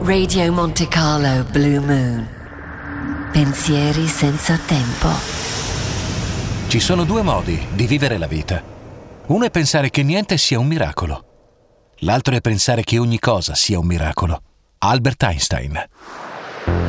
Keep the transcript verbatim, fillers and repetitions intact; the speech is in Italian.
Radio Monte Carlo Blue Moon. Pensieri senza tempo. Ci sono due modi di vivere la vita. Uno è pensare che niente sia un miracolo. L'altro è pensare che ogni cosa sia un miracolo. Albert Einstein.